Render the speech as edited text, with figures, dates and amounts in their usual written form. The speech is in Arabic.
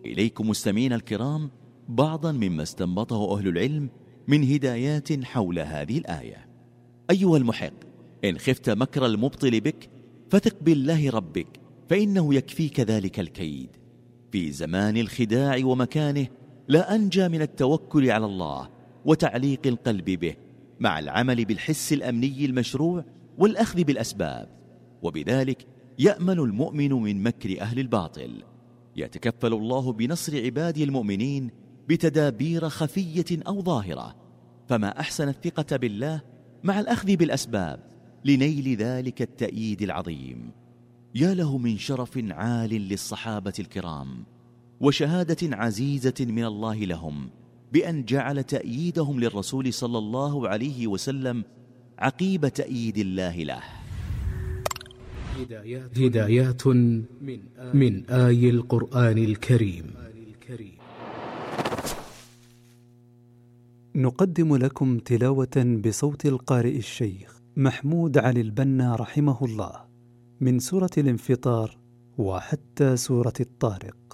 إليكم مستمعين الكرام بعضا مما استنبطه أهل العلم من هدايات حول هذه الآية. أيها المحق، إن خفت مكر المبطل بك فثق بالله ربك، فإنه يكفيك ذلك الكيد. في زمان الخداع ومكانه لا أنجى من التوكل على الله وتعليق القلب به، مع العمل بالحس الأمني المشروع والأخذ بالأسباب، وبذلك يأمن المؤمن من مكر أهل الباطل. يتكفل الله بنصر عباده المؤمنين بتدابير خفية أو ظاهرة، فما أحسن الثقة بالله مع الأخذ بالأسباب لنيل ذلك التأييد العظيم. يا له من شرف عال للصحابة الكرام وشهادة عزيزة من الله لهم بأن جعل تأييدهم للرسول صلى الله عليه وسلم عقيب تأييد الله له. هدايات من آي القرآن الكريم. نقدم لكم تلاوة بصوت القارئ الشيخ محمود علي البنا رحمه الله من سورة الانفطار وحتى سورة الطارق.